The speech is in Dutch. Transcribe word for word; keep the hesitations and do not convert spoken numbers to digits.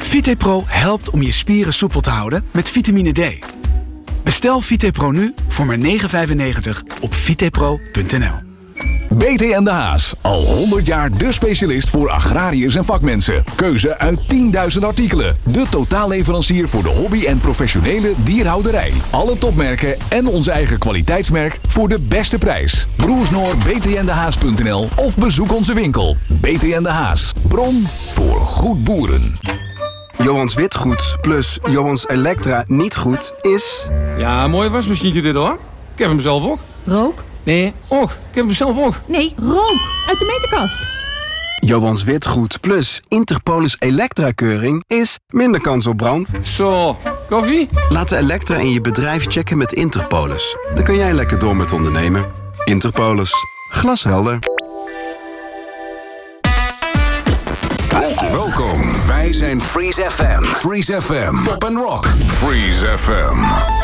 VitePro helpt om je spieren soepel te houden met vitamine D. Bestel VitePro nu voor maar negen euro vijfennegentig op vitepro punt n l. B T en de Haas, al honderd jaar de specialist voor agrariërs en vakmensen. Keuze uit tienduizend artikelen. De totaalleverancier voor de hobby- en professionele dierhouderij. Alle topmerken en onze eigen kwaliteitsmerk voor de beste prijs. Broersnoor b t n de haas punt n l of bezoek onze winkel. B T en de Haas, bron voor goed boeren. Johans Witgoed plus Johans Elektra niet goed is... Ja, een mooi wasmachientje dit hoor. Ik heb hem zelf ook. Rook? Nee, och, ik heb hem zelf ook. Nee, rook! Uit de meterkast. Johans Witgoed plus Interpolis Elektra-keuring is minder kans op brand. Zo, koffie? Laat de Elektra in je bedrijf checken met Interpolis. Dan kun jij lekker door met ondernemen. Interpolis. Glashelder. Welkom, wij zijn Freeze F M. Freeze F M. Pop and Rock. Freeze F M.